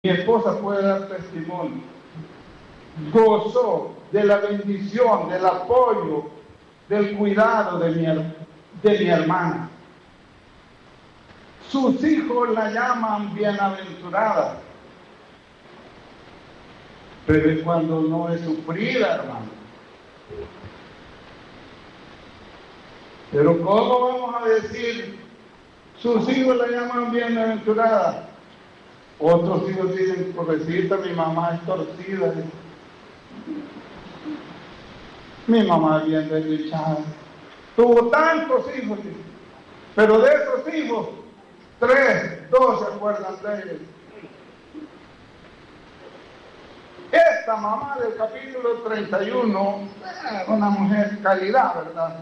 Mi esposa puede dar testimonio. Gozó de la bendición, del apoyo, del cuidado de mi hermana. Sus hijos la llaman bienaventurada, pero es cuando no es sufrida, hermano. Pero ¿cómo vamos a decir sus hijos la llaman bienaventurada? Otros hijos dicen, pobrecita, mi mamá es torcida. Mi mamá es bien desdichada. Tuvo tantos hijos, pero de esos hijos, 2 se acuerdan de ellos. Esta mamá del capítulo 31, una mujer calidad, ¿verdad?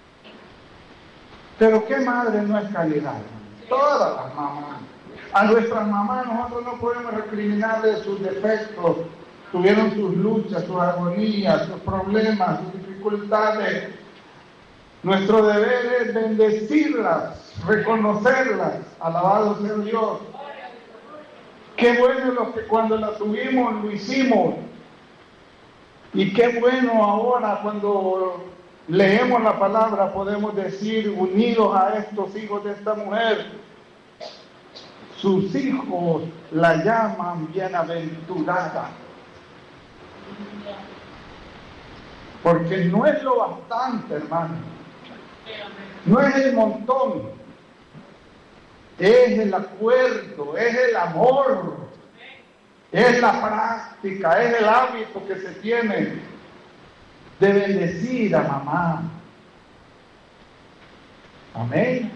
Pero ¿qué madre no es calidad? Todas las mamás. A nuestras mamás nosotros no podemos recriminarles sus defectos. Tuvieron sus luchas, sus agonías, sus problemas, sus dificultades. Nuestro deber es bendecirlas, reconocerlas. Alabado sea Dios. Qué bueno lo que cuando la tuvimos lo hicimos. Y qué bueno ahora cuando leemos la palabra podemos decir, unidos a estos hijos de esta mujer, sus hijos la llaman bienaventurada. Porque no es lo bastante, hermano. No es el montón. Es el acuerdo, es el amor, es la práctica, es el hábito que se tiene de bendecir a mamá. Amén.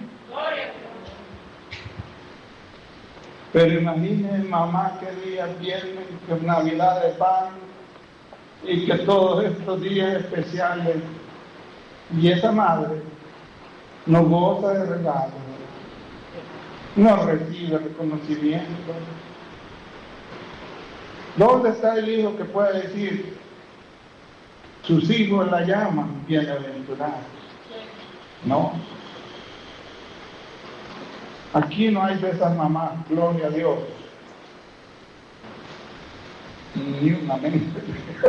Pero imaginen mamá que días vienen, que Navidad de pan y que todos estos días especiales, y esa madre no goza de regalos, no recibe reconocimiento. ¿Dónde está el hijo que puede decir, sus hijos la llaman bienaventurada? No. Aquí no hay de esas mamás, gloria a Dios. Ni una mente.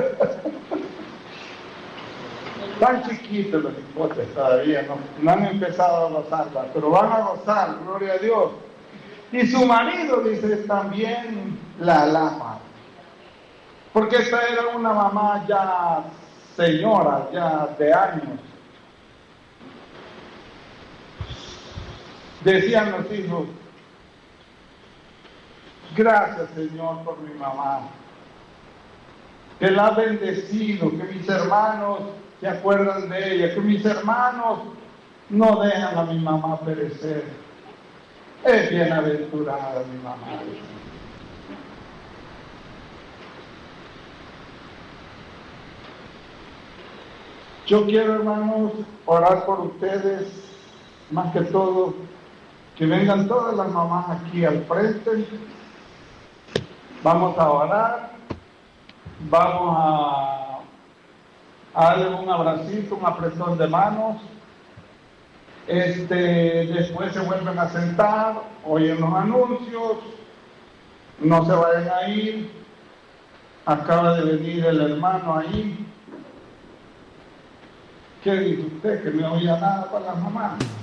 Tan chiquitos los hipotes todavía, no han empezado a gozarla, pero van a gozar, gloria a Dios. Y su marido, dice, también la alaba. Porque esta era una mamá ya señora, ya de años. Decían los hijos, gracias Señor por mi mamá, que la ha bendecido, que mis hermanos se acuerdan de ella, que mis hermanos no dejan a mi mamá perecer. Es bienaventurada mi mamá. Yo quiero, hermanos, orar por ustedes, más que todo, que vengan todas las mamás aquí al frente. Vamos a orar, vamos a darle un abracito, un apretón de manos. Después se vuelven a sentar, oyen los anuncios, no se vayan a ir. Acaba de venir el hermano ahí. ¿Qué dice usted? Que no oía nada para las mamás.